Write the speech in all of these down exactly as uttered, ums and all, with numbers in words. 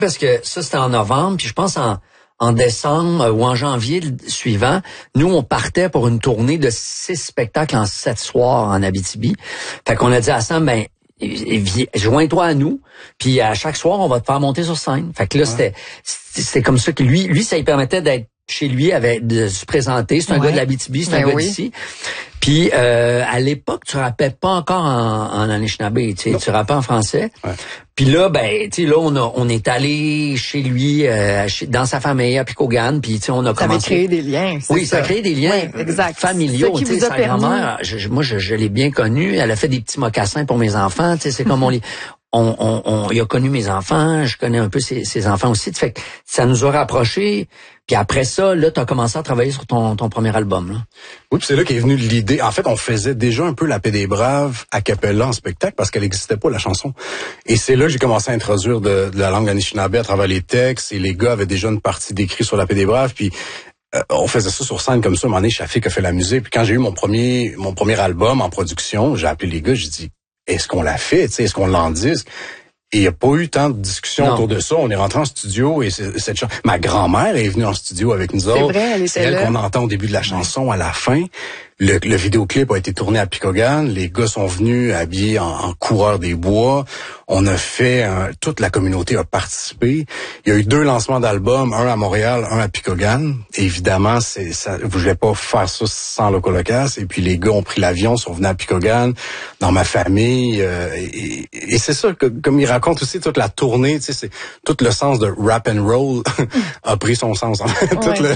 parce que ça, c'était en novembre, puis je pense en, en décembre ou en janvier suivant, nous, on partait pour une tournée de six spectacles en sept soirs en Abitibi. Fait qu'on a dit à Sam, ben, joins-toi à nous, puis à chaque soir, on va te faire monter sur scène. Fait que là, ouais. c'était, c'était comme ça que lui, lui, ça lui permettait d'être chez lui, avec, de se présenter. C'est un ouais. gars de l'Abitibi, c'est ben un gars oui. d'ici. Puis, euh, à l'époque, tu rappais pas encore en, en Anishinaabe, tu sais, tu rappais en français. Ouais. Puis là, ben, tu sais, là, on a, on est allé chez lui, euh, chez, dans sa famille à Picogan, puis tu sais, on a ça commencé. Ça avait créé des liens, c'est Oui, ça, ça a créé des liens oui, exact. familiaux. Tu sais, sa permis... grand-mère, je, moi, je, je l'ai bien connue. Elle a fait des petits mocassins pour mes enfants. Tu sais, c'est comme on les, on, on, on, il a connu mes enfants. Je connais un peu ses, ses enfants aussi. Fait que ça nous a rapprochés. Puis après ça, là, t'as commencé à travailler sur ton, ton premier album, là. Oui, puis c'est là qu'est venue l'idée. En fait, on faisait déjà un peu La Paix des Braves a cappella en spectacle parce qu'elle n'existait pas, la chanson. Et c'est là que j'ai commencé à introduire de, de la langue Anishinaabe à travers les textes. Et les gars avaient déjà une partie d'écrit sur La Paix des Braves. Puis euh, on faisait ça sur scène comme ça. À un moment donné, Shafik a fait la musique. Puis quand j'ai eu mon premier mon premier album en production, j'ai appelé les gars, j'ai dit, est-ce qu'on l'a fait? T'sais, est-ce qu'on l'endisque? Et il n'y a pas eu tant de discussions non. autour de ça. On est rentré en studio et c'est, cette chanson... Ma grand-mère est venue en studio avec nous autres. C'est vrai, elle était C'est elle là. qu'on entend au début de la chanson, à la fin. Le, le vidéoclip a été tourné à Picogan. Les gars sont venus habillés en, en coureurs des bois. On a fait... Un, toute la communauté a participé. Il y a eu deux lancements d'albums, un à Montréal, un à Picogan. Et évidemment, c'est, ça, je voulais pas faire ça sans Loco-Locas. Et puis les gars ont pris l'avion, sont venus à Picogan, dans ma famille. Euh, et, et c'est ça, que, comme il raconte aussi toute la tournée, tu sais, c'est tout le sens de rap and roll a pris son sens. En fait. Ouais. Tout le,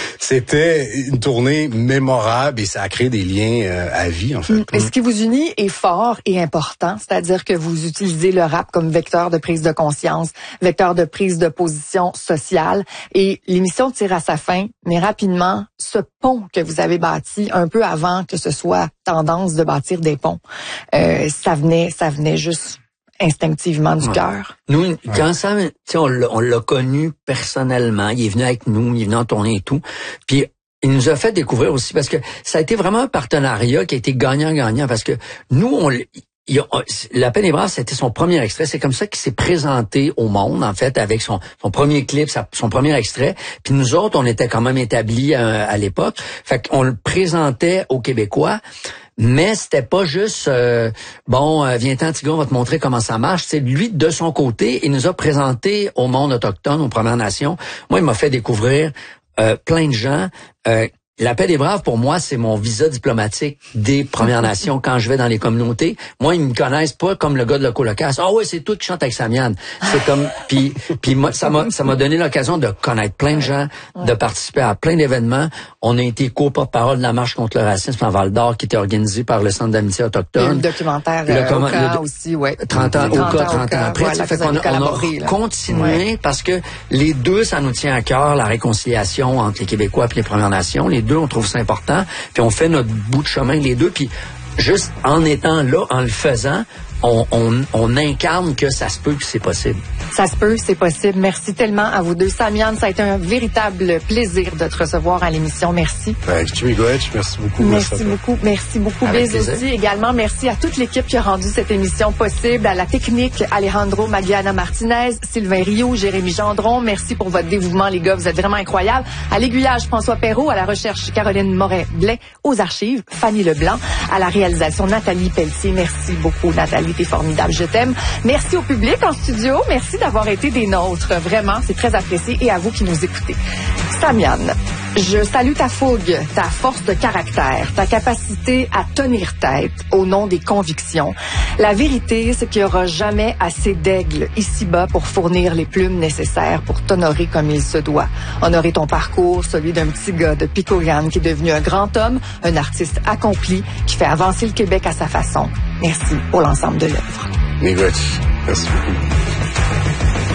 c'était une tournée mémorable et ça a créé des liens euh, à vie, en fait. Mm. Et ce qui vous unit est fort et important, c'est-à-dire que vous utilisez le rap comme vecteur de prise de conscience, vecteur de prise de position sociale. Et l'émission tire à sa fin, mais rapidement, ce pont que vous avez bâti un peu avant que ce soit tendance de bâtir des ponts, euh, ça venait, ça venait juste instinctivement du ouais. cœur. Nous, ouais. quand ça, tu sais, on l'a, on l'a connu personnellement. Il est venu avec nous, il est venu en tournée et tout. Puis il nous a fait découvrir aussi parce que ça a été vraiment un partenariat qui a été gagnant-gagnant parce que nous, on, il, La Paix des Braves, c'était son premier extrait. C'est comme ça qu'il s'est présenté au monde, en fait, avec son, son premier clip, sa, son premier extrait. Puis nous autres, on était quand même établis à, à l'époque. Fait qu'on le présentait aux Québécois. Mais c'était pas juste euh, bon, euh, viens-t'en, Tigo, on va te montrer comment ça marche. C'est lui de son côté, il nous a présenté au monde autochtone, aux Premières Nations. Moi, il m'a fait découvrir euh, plein de gens. Euh, La Paix des Braves, pour moi, c'est mon visa diplomatique des Premières Nations quand je vais dans les communautés. Moi, ils me connaissent pas comme le gars de Loco-Locas. Ah ouais, c'est toi qui chante avec Samian. C'est comme, puis, puis moi, ça m'a, ça m'a donné l'occasion de connaître plein de gens, de participer à plein d'événements. On a été co-porte-parole de la marche contre le racisme en Val-d'Or qui était organisée par le Centre d'amitié autochtone. Et le documentaire le, euh, Oka le, aussi, ouais. trente ans, Oka, trente ans après. Ouais, fait qu'on a, on a continué ouais. parce que les deux, ça nous tient à cœur, la réconciliation entre les Québécois et les Premières Nations. Les deux, on trouve ça important, puis on fait notre bout de chemin les deux, puis juste en étant là, en le faisant, on, on, on incarne que ça se peut, que c'est possible. Ça se peut, c'est possible. Merci tellement à vous deux. Samian, ça a été un véritable plaisir de te recevoir à l'émission. Merci. Ben, Jimmy Goetsch, merci beaucoup. Merci, merci beaucoup. Merci beaucoup, Biz aussi. Également, merci à toute l'équipe qui a rendu cette émission possible, à la technique, Alejandro Magiana Martinez, Sylvain Rio, Jérémy Gendron. Merci pour votre dévouement, les gars. Vous êtes vraiment incroyables. À l'aiguillage, François Perrault, à la recherche, Caroline Moret-Blais, aux archives, Fanny Leblanc, à la réalisation, Nathalie Pelletier. Merci beaucoup, Nathalie. T'es formidable, je t'aime. Merci au public en studio. Merci d'avoir été des nôtres. Vraiment, c'est très apprécié. Et à vous qui nous écoutez. Samian, je salue ta fougue, ta force de caractère, ta capacité à tenir tête au nom des convictions. La vérité, c'est qu'il n'y aura jamais assez d'aigles ici-bas pour fournir les plumes nécessaires pour t'honorer comme il se doit. Honorer ton parcours, celui d'un petit gars de Picogan qui est devenu un grand homme, un artiste accompli qui fait avancer le Québec à sa façon. Merci pour l'ensemble de l'œuvre. Merci beaucoup.